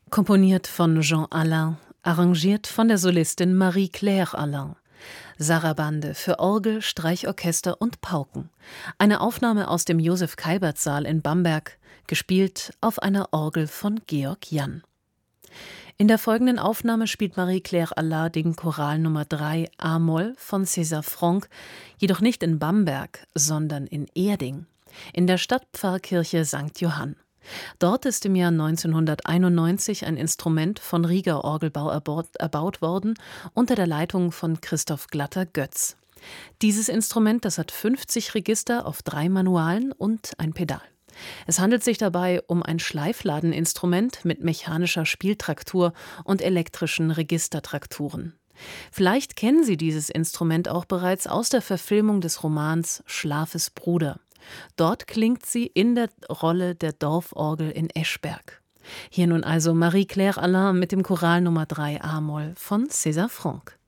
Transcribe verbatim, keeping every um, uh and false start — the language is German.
Komponiert von Jean Alain, arrangiert von der Solistin Marie-Claire Alain. Sarabande für Orgel, Streichorchester und Pauken. Eine Aufnahme aus dem Josef-Kalbert-Saal in Bamberg, gespielt auf einer Orgel von Georg Jann. In der folgenden Aufnahme spielt Marie-Claire Alain den Choral Nummer drei a-Moll von César Franck, jedoch nicht in Bamberg, sondern in Erding, in der Stadtpfarrkirche Sankt Johann. Dort ist im Jahr neunzehnhunderteinundneunzig ein Instrument von Rieger Orgelbau erbaut worden, unter der Leitung von Christoph Glatter-Götz. Dieses Instrument, das hat fünfzig Register auf drei Manualen und ein Pedal. Es handelt sich dabei um ein Schleifladeninstrument mit mechanischer Spieltraktur und elektrischen Registertrakturen. Vielleicht kennen Sie dieses Instrument auch bereits aus der Verfilmung des Romans Schlafes Bruder. Dort klingt sie in der Rolle der Dorforgel in Eschberg. Hier nun also Marie-Claire Alain mit dem Choral Nummer drei a-Moll von César Franck.